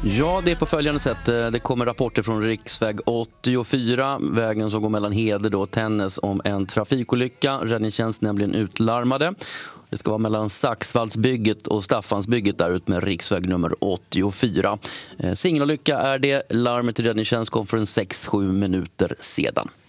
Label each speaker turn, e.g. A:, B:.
A: Ja, det är på följande sätt. Det kommer rapporter från riksväg 84, vägen som går mellan Hede och Tännäs, om en trafikolycka. Räddningstjänst nämligen utlarmade. Det ska vara mellan Saxvallsbygget och Staffansbygget där ut med riksväg nummer 84. Singelolycka är det. Larmet till räddningstjänst kom för en 6-7 minuter sedan.